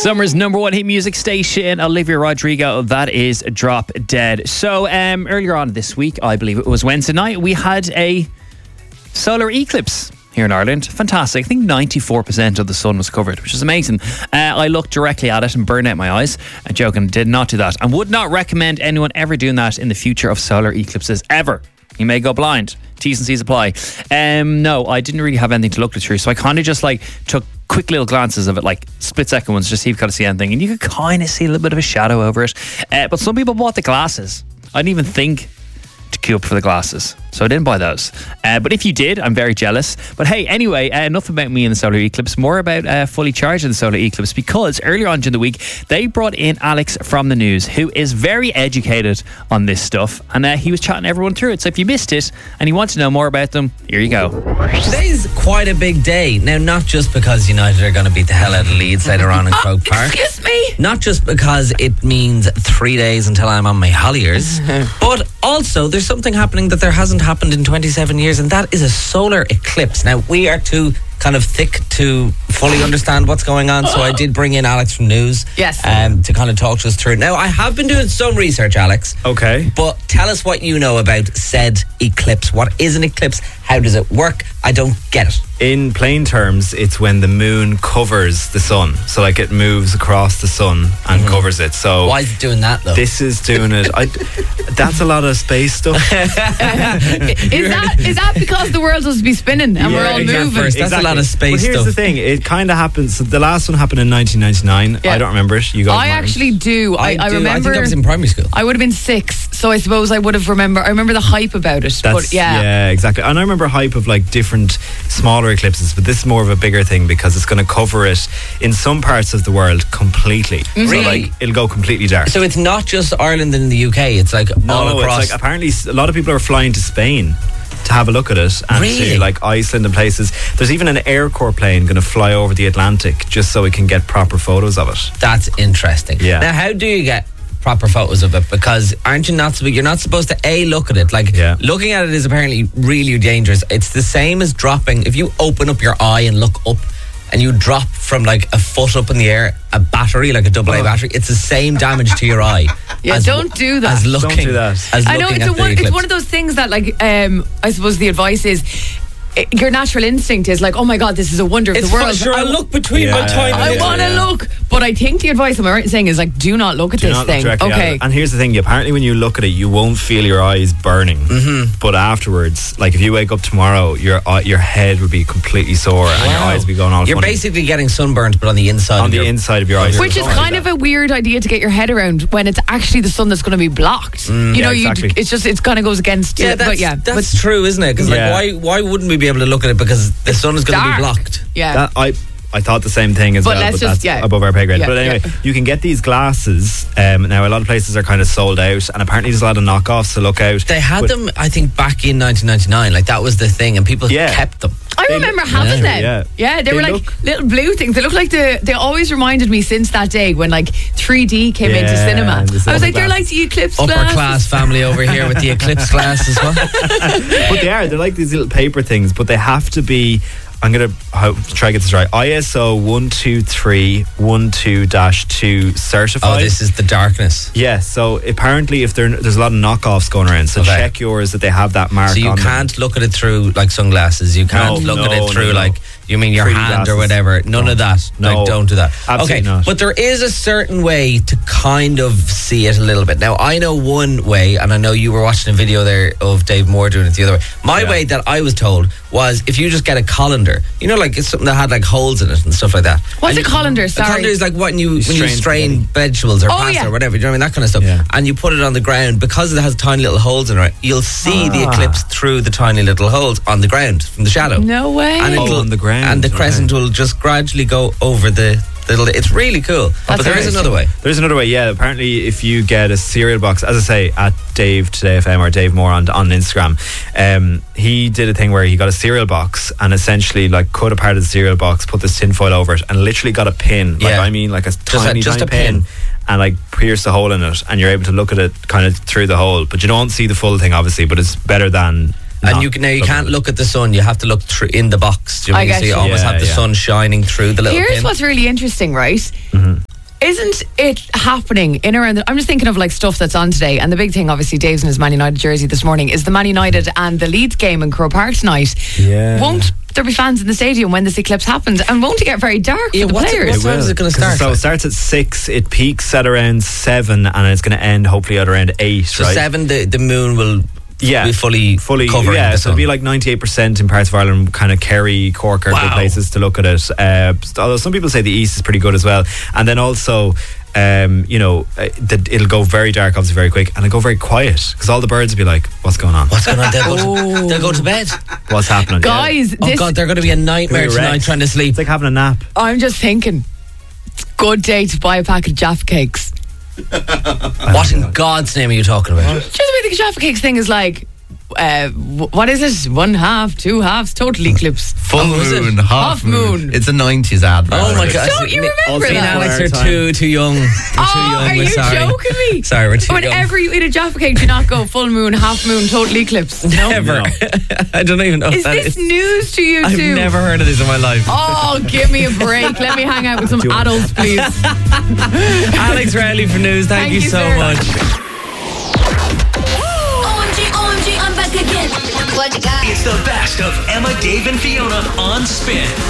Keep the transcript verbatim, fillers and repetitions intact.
Summer's number one hit music station, Olivia Rodrigo. That is Drop Dead. So um, earlier on this week, I believe it was Wednesday night, we had a solar eclipse here in Ireland. Fantastic. I think ninety-four percent of the sun was covered, which is amazing. Uh, I looked directly at it and burned out my eyes. I'm joking, did not do that. And would not recommend anyone ever doing that in the future of solar eclipses, ever. You may go blind. T's and C's apply. Um, no, I didn't really have anything to look through, so I kind of just like took quick little glances of it, like split second ones, just see if you could see anything, and you could kind of see a little bit of a shadow over it. Uh, but some people bought the glasses. I didn't even think to queue up for the glasses, so I didn't buy those. Uh, but if you did, I'm very jealous. But hey, anyway, uh, enough about me and the solar eclipse, more about uh, Fully Charged and the solar eclipse, because earlier on during the week they brought in Alex from the news, who is very educated on this stuff, and uh, he was chatting everyone through it. So if you missed it and you want to know more about them, here you go. Today's quite a big day. Now, not just because United are going to beat the hell out of Leeds later on in oh, Croke Park. Excuse me. Not just because it means three days until I'm on my Holliers, but also there's something happening that there hasn't happened in twenty-seven years, and that is a solar eclipse. Now, we are too kind of thick to fully understand what's going on, so I did bring in Alex from News. Yes. Um, to kind of talk to us through it. Now, I have been doing some research, Alex. Okay. But tell us what you know about said eclipse. What is an eclipse? How does it work? I don't get it. In plain terms, it's when the moon covers the sun. So like it moves across the sun and mm-hmm. covers it. So why is it doing that though? This is doing it. I, that's a lot of space stuff. is that is that because the world will be spinning and yeah, we're all exactly. moving? First, that's exactly. a lot of space but here's stuff. the thing. It kind of happens. So the last one happened in nineteen ninety-nine. Yeah. I don't remember it. You guys I might. actually do. I, I, I do. remember. I think I was in primary school. I would have been six, so I suppose I would have remember. I remember the hype about it. That's, but yeah. yeah, exactly. And I remember hype of like different smaller eclipses, but this is more of a bigger thing because it's going to cover it in some parts of the world completely. Mm-hmm. So Really? like it'll go completely dark. So it's not just Ireland and the U K. It's like no, all across. it's like apparently a lot of people are flying to Spain to have a look at it, and Really? to like Iceland and places. There's even an Air Corps plane going to fly over the Atlantic just so we can get proper photos of it. That's interesting. Yeah. Now, how do you get proper photos of it? Because aren't you not supposed? You're not supposed to a look at it. Like Yeah. looking at it is apparently really dangerous. It's the same as dropping. If you open up your eye and look up, and you drop from like a foot up in the air a battery, like a double A Oh. battery, it's the same damage to your eye. Yeah, as, don't do that. As looking, Don't do that. As I know looking it's at a the one, it's eclipse. one of those things that like um, I suppose the advice is it, your natural instinct is like, oh my god, this is a wonder of It's the world. sure, I I, look between Yeah, my yeah, tiny. I yeah, want to yeah. look, but I think the advice I'm right in saying is like, do not look at Do this not look thing. directly at Okay. it. And here's the thing, apparently when you look at it you won't feel your eyes burning, mm-hmm. but afterwards, like if you wake up tomorrow, your eye, your head would be completely sore and your Wow. eyes would be going all You're funny. basically getting sunburnt, but on the inside. on of the your, inside of your eyes. Which is kind of a weird idea to get your head around when it's actually the sun that's going to be blocked. you know, yeah, you exactly. it's just it kind of goes against Yeah, it. that's, But yeah, that's but true, isn't it? Because Yeah. like, why why wouldn't we be able to look at it? Because the sun is going to be dark. blocked. yeah. That, I I thought the same thing as But well, let's but just- that's yeah. above our pay grade. Yeah, but anyway, yeah. you can get these glasses. Um, now, a lot of places are kind of sold out, and apparently there's a lot of knockoffs, so look out. They had But- them, I think, back in nineteen ninety-nine. Like that was the thing, and people Yeah. kept them. I They remember look- having yeah, them. yeah. Yeah, they, They were like look- little blue things. They look like the. They always reminded me since that day when like three D came into Yeah, cinema. and the I was silver like, they're like glasses. the eclipse Upper glasses. class family over here with the eclipse glass as well. But they are. They're like these little paper things, but they have to be. I'm going to try to get this right. I S O one two three one two dash two certified. Oh, this is the darkness. Yeah, so apparently if there, there's a lot of knockoffs going around, so Okay. check yours that they have that mark So you on them. can't look at it through like sunglasses. You can't No, look at no, it through no, no. like you mean your three D hand glasses. or whatever. None No. of that. No. Like don't do that. Absolutely okay, not. but there is a certain way to kind of see it a little bit. Now I know one way, and I know you were watching a video there of Dave Moore doing it the other way. My Yeah. way that I was told was if you just get a colander, you know, like it's something that had like holes in it and stuff like that. What's And a colander? A Sorry. colander is like when you, when you strain strain spaghetti. vegetables or Oh, pasta yeah. or whatever. Do you know what I mean? That kind of stuff. Yeah. And you put it on the ground because it has tiny little holes in it. You'll see the Ah. eclipse through the tiny little holes on the ground from the shadow. No way. And Oh, it'll- on the ground, and the okay. crescent will just gradually go over the little. It's really cool. That's but there is amazing. another way. There's another way, yeah. Apparently, if you get a cereal box, as I say, at Dave Today F M or Dave Moore on, on Instagram, um, he did a thing where he got a cereal box and essentially like cut apart the cereal box, put this tin foil over it, and literally got a pin. Like Yeah. I mean, like a a- tiny, just tiny a pin. and like pierce a hole in it, and you're able to look at it kind of through the hole. But you don't see the full thing, obviously. But it's better than. And not you can, now you looking can't at it. look at the sun. You have to look through in the box. Do you know I what I mean? get So you you. almost Yeah, have the yeah. sun shining through the little Here's pin. what's really interesting, right? Isn't it happening in around? The, I'm just thinking of like stuff that's on today, and the big thing, obviously, Dave's in his Man United jersey this morning is the Man United and the Leeds game in Croke Park tonight. Yeah. Won't there be fans in the stadium when this eclipse happens? And won't it get very dark for Yeah, the what's it- players? what time is it going to start? So it starts at six. It peaks at around seven, and it's going to end hopefully at around eight. So right? seven, the, the moon will Yeah, be fully, fully covering Yeah, the so sun. it'll be like ninety-eight percent in parts of Ireland. Kind of Kerry, Cork are Wow. good places to look at it. Uh, although some people say the east is pretty good as well. And then also, um, you know, uh, the, it'll go very dark, obviously very quick, and it'll go very quiet because all the birds will be like, "What's going on? What's going on? They'll go, to, they'll go to bed. What's happening?" Yeah. Guys, Oh this, God, they're going to be a nightmare Gonna be tonight wrecked. trying to sleep. It's like having a nap. I'm just thinking, it's a good day to buy a packet of Jaffa cakes. What in God's name are you talking about? Just the way the Jaffa cakes thing is like, uh, w- what is it? One half, two halves, total eclipse. Full Oh, is it? moon, half, Half moon. It's a nineties ad. Oh my God! Don't you remember Also Me and that? Alex are Time. too too young. We're too Oh, young. are We're you sorry. joking me? Sorry, we're too young. Whenever you eat a Jaffa cake, do you not go full moon, half moon, total eclipse? No. Never. No. I don't even know Is what that this is. news to you I've too? never heard of this in my life. Oh, give me a break. Let me hang out with some Do it. adults, please. Alex Rowley for news. Thank, Thank you you, so sir. much. O M G, O M G, I'm back again. What you got? It's the best of Emma, Dave, and Fiona on Spin.